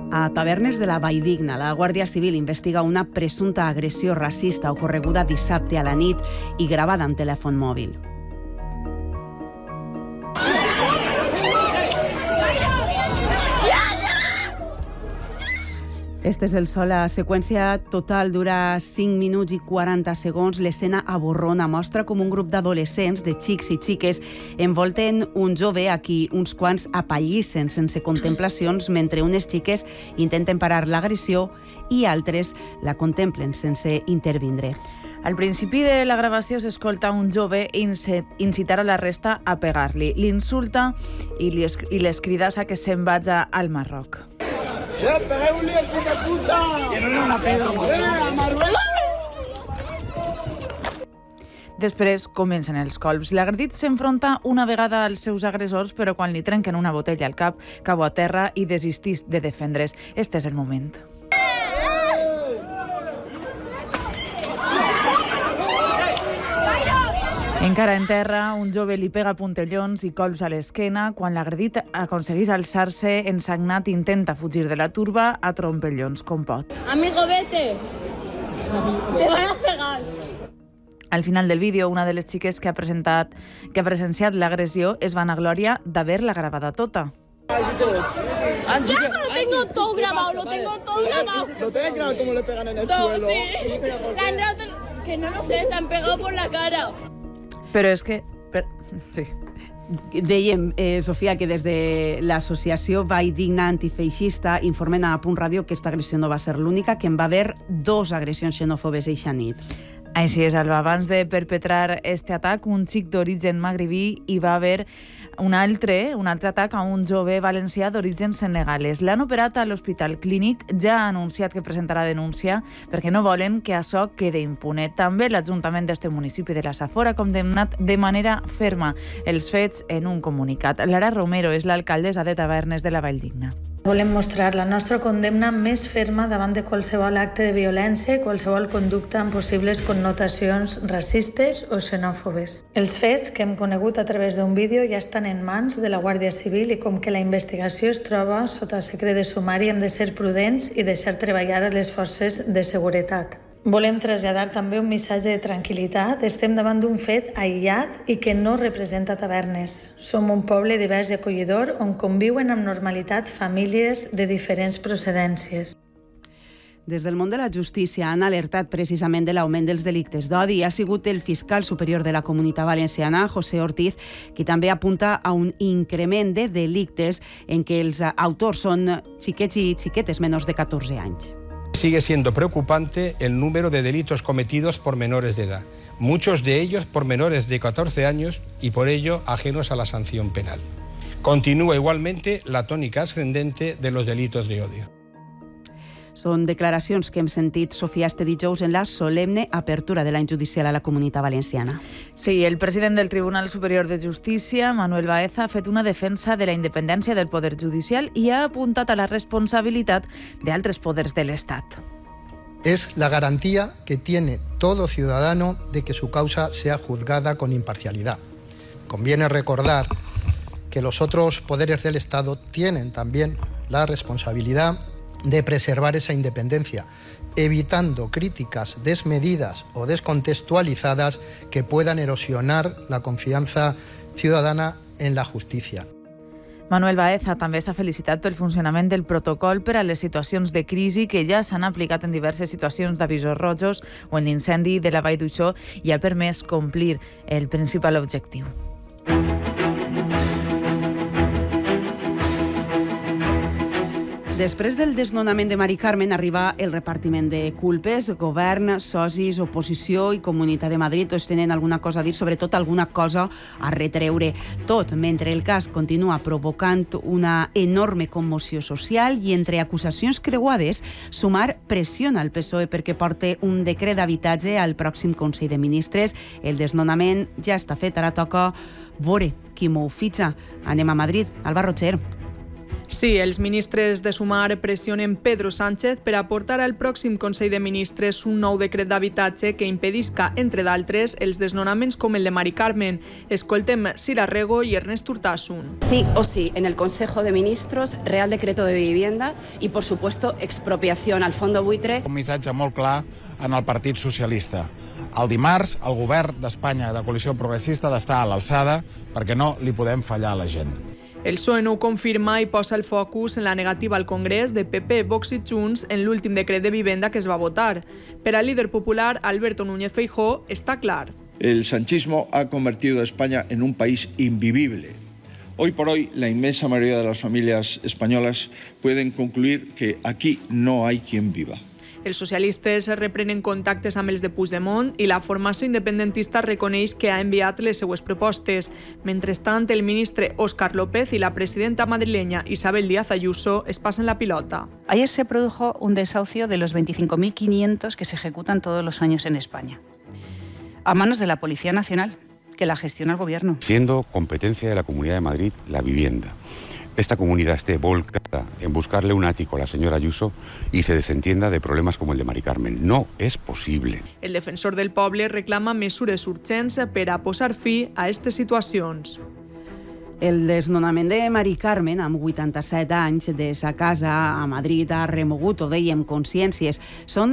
A Tavernes de la Valldigna, la Guàrdia Civil investiga una presumpta agressió racista ocorreguda dissabte a la nit i gravada amb telèfon mòbil. Este és el so. La seqüència total dura 5 minuts i 40 segons. L'escena aborrona mostra com un grup d'adolescents, de xics i xiques, envolten un jove a qui uns quants apallissen sense contemplacions mentre unes xiques intenten parar l'agressió i altres la contemplen sense intervindre. Al principi de la gravació s'escolta un jove incitar a la resta a pegar-li. L'insulta i les crida a que se'n vaja al Marroc. Després comencen els colps. L'agredit s'enfronta una vegada als seus agressors, però quan li trenquen una botella al cap, cau a terra i desistís de defendre's. Este és el moment. Encara en terra, un jove li pega puntellons i colps a l'esquena. Quan l'agredit aconsegueix alçar-se, ensagnat, intenta fugir de la turba a trompellons, com pot. Amigo, vete. Te van a pegar. Al final del vídeo, una de les xiques que ha presenciat l'agressió es vanagloria d'haver-la gravada tota. Ya lo tengo todo grabado, lo tengo todo grabado. ¿Lo tenés grabado cómo le pegan en el suelo? Sí. La han dado, que no lo sé, se han pegado por la cara. Però és que... Sí. Dèiem, Sofia, que des de l'associació Valldigna Antifeixista informen a Punt Ràdio que aquesta agressió no va ser l'única, que en va haver 2 agressions xenòfobes eixa nit. Així és, Alba. Abans de perpetrar este atac, un xic d'origen magribí, hi va haver un altre atac a un jove valencià d'origen senegales. L'han operat a l'Hospital Clínic, ja ha anunciat que presentarà denúncia perquè no volen que això quede impune. També l'Ajuntament d'este municipi de la Safor ha condemnat de manera ferma els fets en un comunicat. Lara Romero és l'alcaldessa de Tavernes de la Valldigna. Volem mostrar la nostra condemna més ferma davant de qualsevol acte de violència i qualsevol conducta amb possibles connotacions racistes o xenòfobes. Els fets que hem conegut a través d'un vídeo ja estan en mans de la Guàrdia Civil i com que la investigació es troba sota secret de sumari hem de ser prudents i deixar treballar a les forces de seguretat. Volem traslladar també un missatge de tranquil·litat. Estem davant d'un fet aïllat i que no representa Tavernes. Som un poble divers i acollidor on conviuen amb normalitat famílies de diferents procedències. Des del món de la justícia han alertat precisament de l'augment dels delictes d'odi. Ha sigut el fiscal superior de la Comunitat Valenciana, José Ortiz, qui també apunta a un increment de delictes en què els autors són xiquets i xiquetes menors de 14 anys. Sigue siendo preocupante el número de delitos cometidos por menores de edad, muchos de ellos por menores de 14 años y por ello ajenos a la sanción penal. Continúa igualmente la tónica ascendente de los delitos de odio. Són declaracions que hem sentit, Sofia, este dijous en la solemne apertura de l'any judicial a la Comunitat Valenciana. Sí, el president del Tribunal Superior de Justícia, Manuel Baeza, ha fet una defensa de la independència del poder judicial i ha apuntat a la responsabilitat d'altres poders de l'Estat. Es la garantía que tiene todo ciudadano de que su causa sea juzgada con imparcialidad. Conviene recordar que los otros poderes del Estado tienen también la responsabilidad de preservar esa independencia, evitando críticas desmedidas o descontextualizadas que puedan erosionar la confianza ciudadana en la justicia. Manuel Baeza també s'ha felicitat pel funcionament del protocol per a les situacions de crisi que ja s'han aplicat en diverses situacions d'avisos rojos o en l'incendi de la Vall d'Uixó i ha permès complir el principal objectiu. Després del desnonament de Mari Carmen arriba el repartiment de culpes. Govern, socis, oposició i Comunitat de Madrid tots tenen alguna cosa a dir, sobretot alguna cosa a retreure. Tot mentre el cas continua provocant una enorme commoció social i entre acusacions creuades, Sumar pressiona el PSOE perquè porti un decret d'habitatge al pròxim Consell de Ministres. El desnonament ja està fet, ara toca veure qui m'ho fitxa. Anem a Madrid. Alba Rocher. Sí, els ministres de Sumar pressionen Pedro Sánchez per aportar al pròxim Consell de Ministres un nou decret d'habitatge que impedisca, entre d'altres, els desnonaments com el de Mari Carmen. Escoltem Sira Rego i Ernest Urtasun. Sí o sí, en el Consejo de Ministros, Real Decreto de Vivienda y, por supuesto, expropiación al Fondo Buitre. Un missatge molt clar en el Partit Socialista. El dimarts, el govern d'Espanya de coalició progressista ha d'estar a l'alçada perquè no li podem fallar a la gent. El PSOE no ho confirma i posa el focus en la negativa al Congrés de PP, Vox i Junts en l'últim decret de vivenda que es va votar. Per al líder popular, Alberto Núñez Feijóo, està clar. El sanchismo ha convertido a España en un país invivible. Hoy por hoy, la inmensa mayoría de las familias españolas pueden concluir que aquí no hay quien viva. Els socialistes reprenen contactes amb els de Puigdemont i la formació independentista reconeix que ha enviat les seues propostes. Mentrestant, el ministre Óscar López y la presidenta madrileña Isabel Díaz Ayuso es pasen la pilota. Ayer se produjo un desahucio de los 25.500 que se ejecutan todos los años en España, a manos de la Policía Nacional, que la gestiona el Gobierno. Siendo competencia de la Comunidad de Madrid la vivienda. Esta comunidad esté volcada en buscarle un ático a la señora Ayuso y se desentienda de problemas como el de Mari Carmen. No és possible. El defensor del poble reclama mesures urgents per a posar fi a aquestes situacions. El desnonament de Mari Carmen, amb 87 anys, de sa casa a Madrid ha remogut, ho dèiem, consciències. Són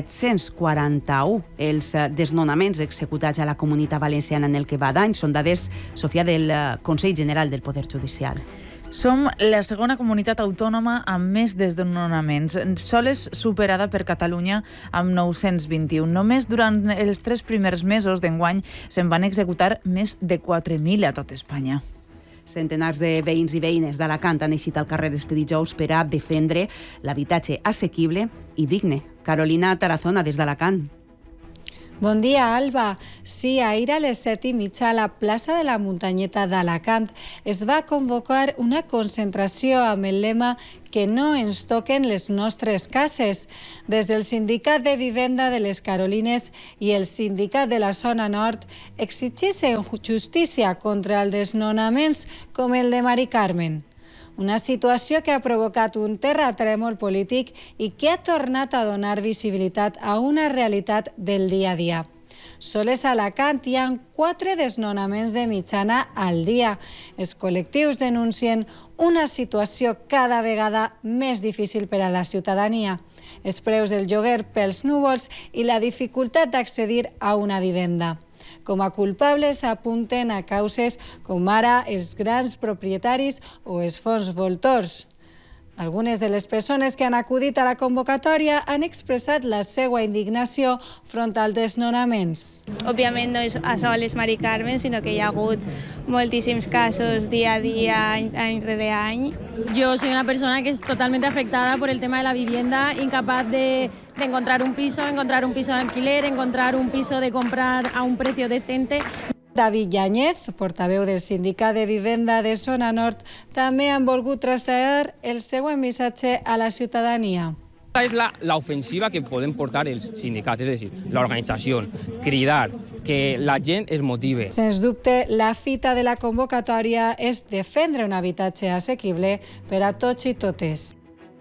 741 els desnonaments executats a la Comunitat Valenciana en el que va d'any. Són dades, Sofia, del Consell General del Poder Judicial. Som la segona comunitat autònoma amb més desnonaments, sols superada per Catalunya amb 921. Només durant els 3 primers mesos d'enguany se'n van executar més de 4.000 a tot Espanya. Centenars de veïns i veïnes d'Alacant han eixit al carrer este dijous per a defendre l'habitatge assequible i digne. Carolina Tarazona, des d'Alacant. Bon dia, Alba. Sí, ahir a les 7:30 a la plaça de la Muntanyeta d'Alacant es va convocar una concentració amb el lema que no ens toquen les nostres cases. Des del Sindicat de Vivenda de les Carolines i el Sindicat de la Zona Nord exigeixen justícia contra els desnonaments com el de Mari Carmen. Una situació que ha provocat un terratrèmol polític i que ha tornat a donar visibilitat a una realitat del dia a dia. Sols a Alacant hi ha 4 desnonaments de mitjana al dia. Els col·lectius denuncien una situació cada vegada més difícil per a la ciutadania. Els preus del lloguer pels núvols i la dificultat d'accedir a una vivenda. Com a culpables apunten a causes com ara els grans propietaris o els fons voltors. Algunes de les persones que han acudit a la convocatòria han expressat la seva indignació front als desnonaments. Òbviament no és a soles Mari Carmen, sinó que hi ha hagut moltíssims casos dia a dia, any rere any. Yo soy una persona que es totalmente afectada por el tema de la vivienda, incapaz de encontrar un piso de alquiler, encontrar un piso de comprar a un precio decente. David Yáñez, portaveu del Sindicat de Vivenda de Zona Nord, també han volgut traslladar el següent missatge a la ciutadania. És la ofensiva que poden portar els sindicats, és a dir, l'organització, cridar, que la gent es motive. Sens dubte, la fita de la convocatòria és defendre un habitatge assequible per a tots i totes.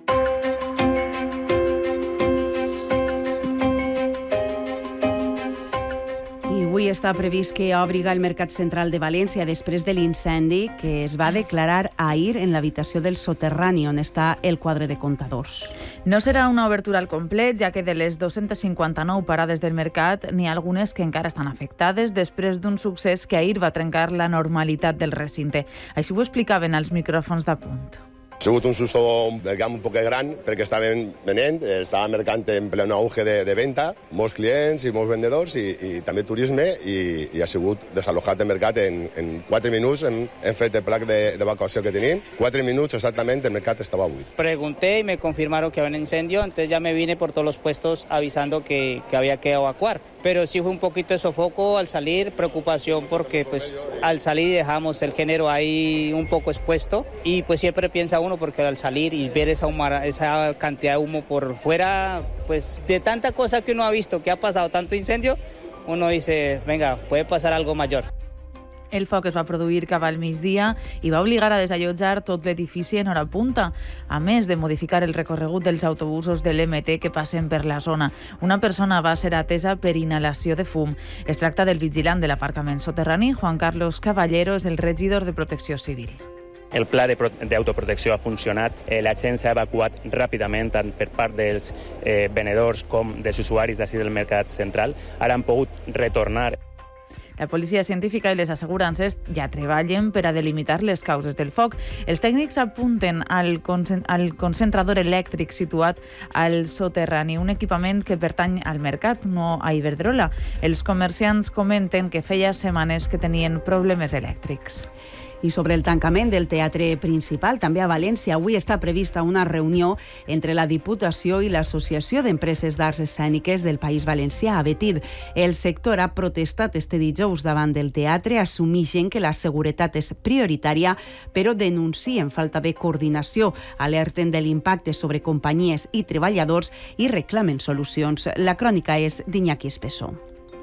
Avui està previst que obriga el Mercat Central de València després de l'incendi que es va declarar ahir en l'habitació del soterrani on està el quadre de comptadors. No serà una obertura al complet, ja que de les 259 parades del mercat n'hi ha algunes que encara estan afectades després d'un succés que ahir va trencar la normalitat del recinte. Així ho explicaven als micròfons d'Apunt. Ha sigut un susto del camp un poc gran perquè estaven venent, estava el mercat en pleno auge de venda, molts clients i molts vendedors i també turisme i ha sigut desalojat el mercat en 4 minuts. Hem fet el pla d'evacuació que tenim. 4 minuts exactament el mercat estava buit. Pregunté y me confirmaron que había un incendio, entonces ya me vine por todos los puestos avisando que había que evacuar. Pero sí fue un poquito de sofoco al salir, preocupación porque pues al salir dejamos el género ahí un poco expuesto y pues siempre piensa uno porque al salir y ver esa cantidad de humo por fuera, pues de tanta cosa que uno ha visto que ha pasado tanto incendio, uno dice, venga, puede pasar algo mayor. El foc es va produir cap al migdia i va obligar a desallotjar tot l'edifici en hora punta, a més de modificar el recorregut dels autobusos de l'MT que passen per la zona. Una persona va ser atesa per inhalació de fum. Es tracta del vigilant de l'aparcament soterrani, Juan Carlos Caballero, és el regidor de Protecció Civil. El pla d'autoprotecció ha funcionat, la gent s'ha evacuat ràpidament tant per part dels venedors com dels usuaris d'ací del mercat central. Ara han pogut retornar. La policia científica i les assegurances ja treballen per a delimitar les causes del foc. Els tècnics apunten al concentrador elèctric situat al soterrani, un equipament que pertany al mercat, no a Iberdrola. Els comerciants comenten que feia setmanes que tenien problemes elèctrics. I sobre el tancament del teatre principal, també a València, avui està prevista una reunió entre la Diputació i l'Associació d'Empreses d'Arts Escèniques del País Valencià, ABETID. El sector ha protestat este dijous davant del teatre, assumixen que la seguretat és prioritària, però denuncien falta de coordinació, alerten de l'impacte sobre companyies i treballadors i reclamen solucions. La crònica és d'Iñaki Espessó.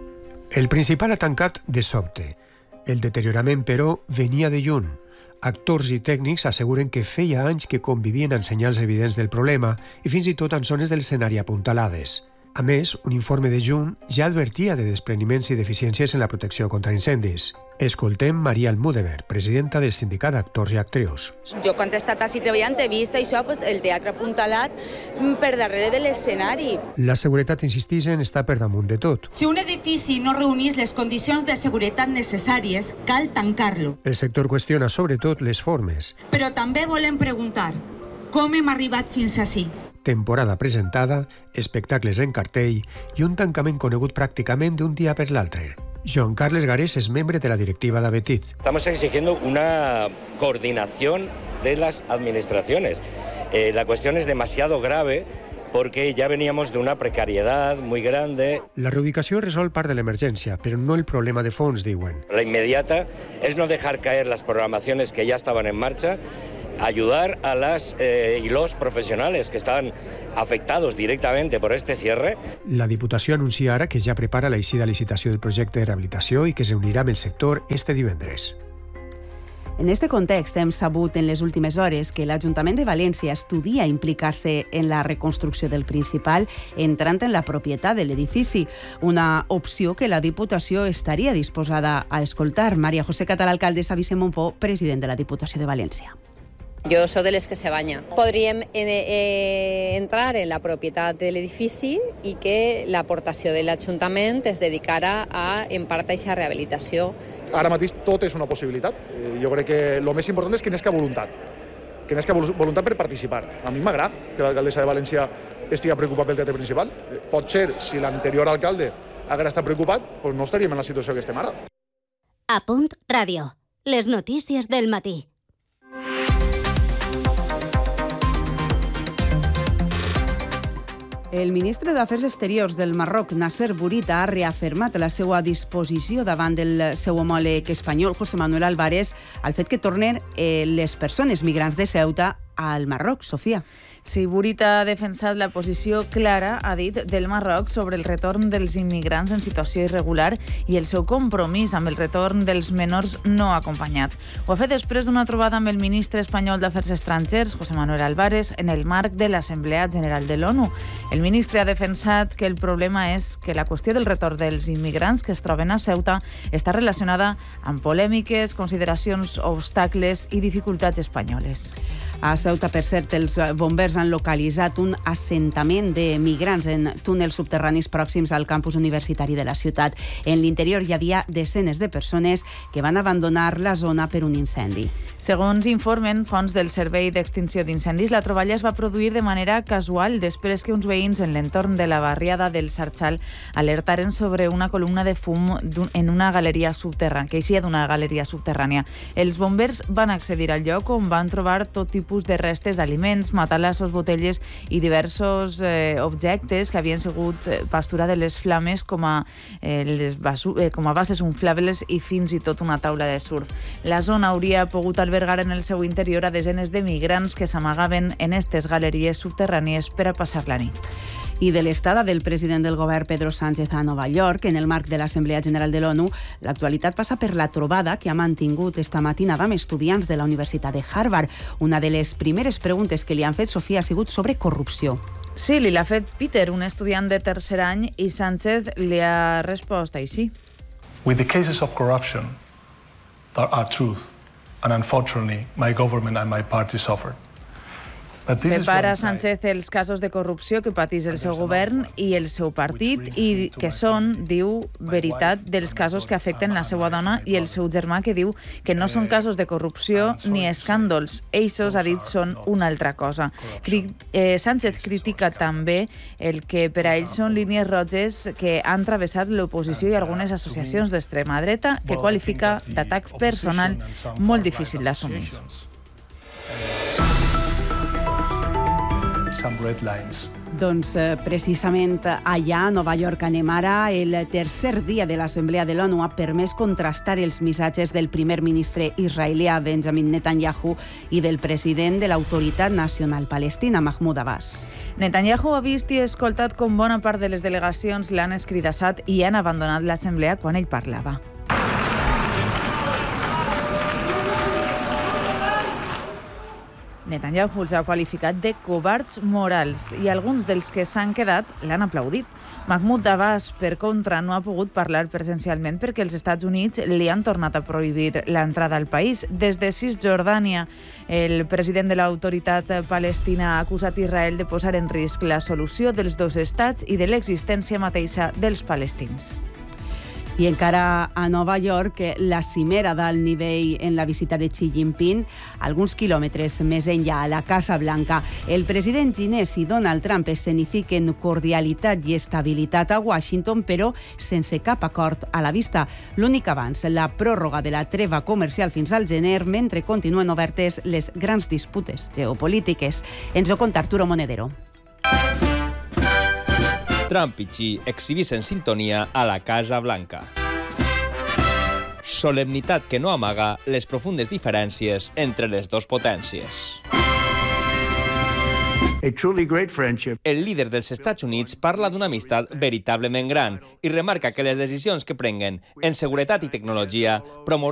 El principal ha tancat de sobte. El deteriorament, però, venia de lluny. Actors i tècnics asseguren que feia anys que convivien amb senyals evidents del problema i fins i tot en zones de l'escenari apuntalades. A més, un informe de juny ja advertia de despreniments i deficiències en la protecció contra incendis. Escoltem Maria Almúdever, presidenta del Sindicat d'Actors i Actrius. Jo, quan he estat així treballant, he vist això, el teatre apuntalat per darrere de l'escenari. La seguretat, insistixen, està per damunt de tot. Si un edifici no reunís les condicions de seguretat necessàries, cal tancar-lo. El sector qüestiona sobretot les formes. Però també volem preguntar, com hem arribat fins ací? Temporada presentada, espectacles en cartell i un tancament conegut pràcticament d'un dia per l'altre. Joan Carles Garés es membre de la directiva d'ABETID. Estamos exigiendo una coordinación de las administraciones. La cuestión es demasiado grave porque ya veníamos de una precariedad muy grande. La reubicació resol part de l'emergència, però no el problema de fons, diuen. La inmediata es no dejar caer las programaciones que ya estaban en marcha, ayudar a las y los profesionales que estaban afectados directamente por este cierre. La Diputació anuncia ara que ja prepara la eixida licitació del projecte de rehabilitació i que es reunirà amb el sector este divendres. En este context hem sabut en les últimes hores que l'Ajuntament de València estudia implicar-se en la reconstrucció del principal entrant en la propietat de l'edifici, una opció que la Diputació estaria disposada a escoltar. María José Català, alcaldessa Vicent Montpó, president de la Diputació de València. Jo soc de les que se banya. Podríem entrar en la propietat de l'edifici i que l'aportació de l'Ajuntament es dedicara a, en part, a aquesta rehabilitació. Ara mateix tot és una possibilitat. Jo crec que el més important és que n'hi ha voluntat. Que n'hi ha voluntat per participar. A mi m'agrada que l'alcaldessa de València estigui preocupat pel teatre principal. Pot ser, si l'anterior alcalde hagués estat preocupat, doncs no estaríem en la situació que estem ara. A Punt Ràdio. Les notícies del matí. El ministre d'Afers Exteriors del Marroc, Nasser Bourita, ha reafirmat la seva disposició davant del seu homòleg espanyol, José Manuel Álvarez, al fet que tornen les persones migrants de Ceuta al Marroc. Sofia. Sí, Bourita ha defensat la posició clara, ha dit, del Marroc sobre el retorn dels immigrants en situació irregular i el seu compromís amb el retorn dels menors no acompanyats. Ho ha fet després d'una trobada amb el ministre espanyol d'Afers Estrangers, José Manuel Álvarez, en el marc de l'Assemblea General de l'ONU. El ministre ha defensat que el problema és que la qüestió del retorn dels immigrants que es troben a Ceuta està relacionada amb polèmiques, consideracions, obstacles i dificultats espanyoles. A Ceuta, per cert, els bombers han localitzat un assentament de migrants en túnels subterranis pròxims al campus universitari de la ciutat. En l'interior hi havia desenes de persones que van abandonar la zona per un incendi. Segons informen fonts del Servei d'Extinció d'Incendis, la troballa es va produir de manera casual després que uns veïns en l'entorn de la barriada del Sarchal alertaren sobre una columna de fum en una galeria subterrània, que eixia d'una galeria subterrània. Els bombers van accedir al lloc on van trobar tot tipus de restes d'aliments, matalassos, botelles i diversos objectes que havien sigut pastura de les flames com a bases inflables i fins i tot una taula de surf. La zona hauria pogut albergar en el seu interior a desenes de migrants que s'amagaven en aquestes galeries subterrànies per a passar la nit. I de l'estada del president del govern Pedro Sánchez a Nova York, en el marc de l'Assemblea General de l'ONU, l'actualitat passa per la trobada que ha mantingut esta matinada amb estudiants de la Universitat de Harvard. Una de les primeres preguntes que li han fet, Sofia, ha sigut sobre corrupció. Sí, li l'ha fet Peter, un estudiant de tercer any, i Sánchez li ha respost així. With the cases of corruption, there are truth, and unfortunately, my government and my party suffered. Separa Sánchez els casos de corrupció que pateix el seu govern i el seu partit i que són, diu, veritat dels casos que afecten la seva dona i el seu germà, que diu que no són casos de corrupció ni escàndols. Eixos, ha dit, són una altra cosa. Sánchez critica també el que per a ells són línies roges que han travessat l'oposició i algunes associacions d'extrema dreta, que qualifica d'atac personal molt difícil d'assumir. Doncs precisament allà, a Nova York, anem ara. El tercer dia de l'Assemblea de l'ONU ha permès contrastar els missatges del primer ministre israelià Benjamin Netanyahu i del president de l'Autoritat Nacional Palestina, Mahmoud Abbas. Netanyahu ha vist i escoltat com bona part de les delegacions l'han escridassat i han abandonat l'Assemblea quan ell parlava. Netanyahu els ha qualificat de covards morals i alguns dels que s'han quedat l'han aplaudit. Mahmoud Abbas, per contra, no ha pogut parlar presencialment perquè els Estats Units li han tornat a prohibir l'entrada al país. Des de Cisjordània, el president de l'Autoritat Palestina ha acusat Israel de posar en risc la solució dels dos estats i de l'existència mateixa dels palestins. I encara a Nova York, la cimera d'alt nivell en la visita de Xi Jinping, alguns quilòmetres més enllà, a la Casa Blanca. El president xinès i Donald Trump escenifiquen cordialitat i estabilitat a Washington, però sense cap acord a la vista. L'únic abans, la pròrroga de la treva comercial fins al gener, mentre continuen obertes les grans disputes geopolítiques. Ens ho conta Arturo Monedero. Trump i Xi exhibissen sintonia a la Casa Blanca. Solemnitat que no amaga les profundes diferències entre les dues potències. El líder dels Estats Units parla d'una amistat veritablement gran i remarca que les decisions que prenguen en seguretat i tecnologia